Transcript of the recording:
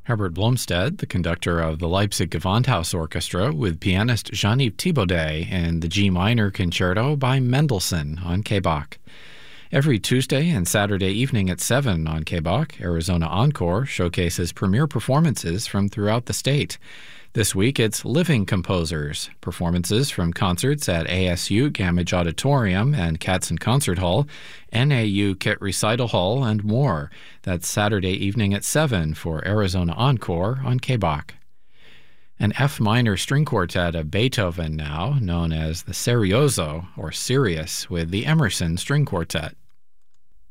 Herbert Blomstedt, the conductor of the Leipzig Gewandhaus Orchestra, with pianist Jean-Yves Thibaudet in the G minor concerto by Mendelssohn on KBach. Every Tuesday and Saturday evening at 7 on KBach, Arizona Encore showcases premiere performances from throughout the state. This week, it's Living Composers, performances from concerts at ASU Gamage Auditorium and Katzen Concert Hall, NAU Kit Recital Hall, and more. That's Saturday evening at 7 for Arizona Encore on KBach. An F minor string quartet of Beethoven now, known as the Serioso, or Sirius, with the Emerson String Quartet.